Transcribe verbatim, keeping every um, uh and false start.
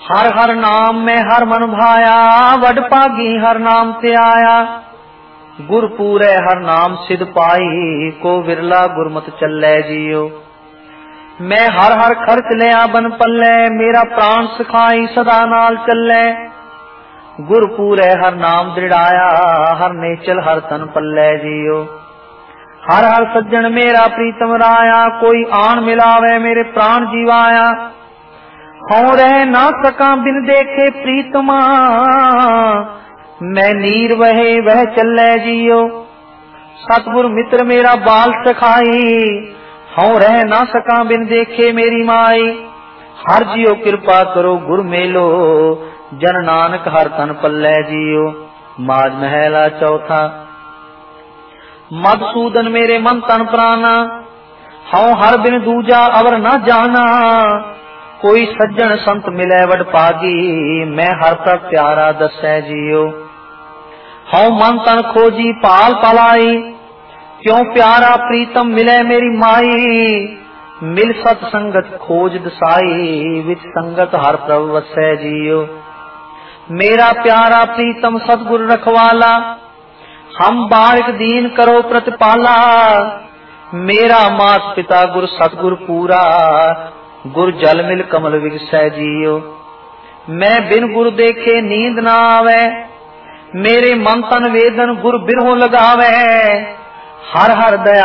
हर हर नाम में हर मन भाया, वड पागी हर नाम ते आया। गुर पूरे हर नाम सिद्ध पाई, को विरला गुरमत चलै जियो। मैं हर हर खर्च लिया बन पल्ले, मेरा प्राण सिखाई सदा नाल चलै। गुर पूरे हर नाम दृढ़ाया, हर नेचल हर तन पल्ले जियो। हर हर सज्जन मेरा प्रीतम राया, कोई आन मिलावे मेरे प्राण जीवाया। हूं रह ना सका बिन देखे प्रीतमा, मैं नीर वहे वह चलै जियो। सतगुर मित्र मेरा बाल सखाई, हूं रह ना सका बिन देखे मेरी माई। हर जियो कृपा करो गुर मेलो, जन नानक हर तन पल्लै जियो। माज महला चौथा। मधुसूदन मेरे मन तन प्राणा, हूं हर बिन दूजा अवर न जाना। कोई सज्जन संत मिले वड पागी, मैं हर तक प्यारा दसै जियो। हूं मन तन खोजी पाल पलाई, क्यों प्यारा प्रीतम मिले मेरी माई। मिल सत संगत खोज दसाई, विच संगत हर प्रभ वसै जियो। मेरा प्यारा प्रीतम सतगुर रखवाला, हम बारिक दीन करो प्रतिपाला। मेरा मात पिता गुर सतगुर पूरा, गुर जल मिल कमल विगसै जियो। मैं बिन गुर देखे नींद ना आवे, मेरे मन तन वेदन गुर बिरहो लगावे। हर हर दया